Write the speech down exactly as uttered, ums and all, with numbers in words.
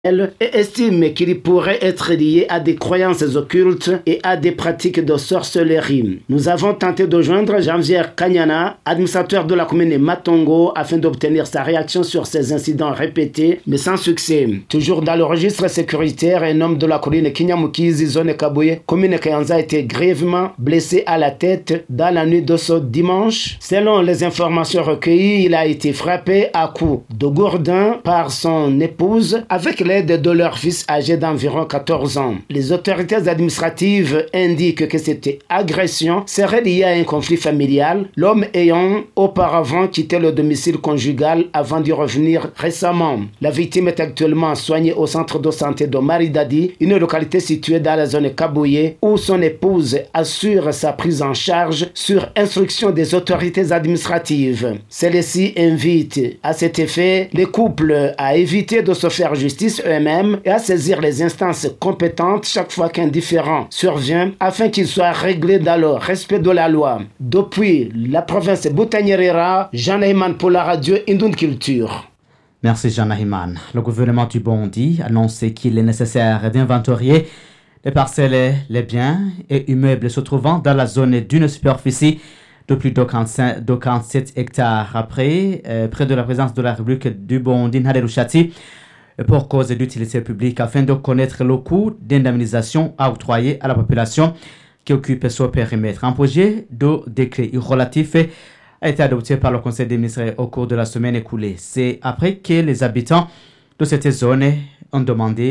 Elle estime qu'il pourrait être lié à des croyances occultes et à des pratiques de sorcellerie. Nous avons tenté de joindre Janvier Kanyana, administrateur de la commune de Matongo, afin d'obtenir sa réaction sur ces incidents répétés, mais sans succès. Toujours dans le registre sécuritaire, un homme de la colline Kinyamukizi, zone Kaboye, commune Kayanza, a été grièvement blessé à la tête dans la nuit de ce dimanche. Selon les informations recueillies, il a été frappé à coups de gourdin par son épouse avec l'aide de leur fils âgé d'environ quatorze ans. Les autorités administratives indiquent que cette agression serait liée à un conflit familial, l'homme ayant auparavant quitté le domicile conjugal avant d'y revenir récemment. La victime est actuellement soignée au centre de santé de Maridadi, une localité située dans la zone Kaboye, où son épouse assure sa prise en charge sur instruction des autorités administratives. Celle-ci invite à cet effet les couples à éviter de se faire justice eux-mêmes et à saisir les instances compétentes chaque fois qu'un différend survient afin qu'il soit réglé dans le respect de la loi. Depuis la province Boutanyerera, Jean Ayman pour la radio Indun Culture. Merci Jean Ayman. Le gouvernement du Burundi a annoncé qu'il est nécessaire d'inventorier les parcelles, les biens et immeubles se trouvant dans la zone d'une superficie de plus de quarante-sept hectares après, euh, près de la présence de la République du Burundi, Nharerushati, pour cause d'utilité publique, afin de connaître le coût d'indemnisation à octroyer à la population qui occupe ce périmètre. Un projet de décret relatif a été adopté par le Conseil des ministres au cours de la semaine écoulée. C'est après que les habitants de cette zone ont demandé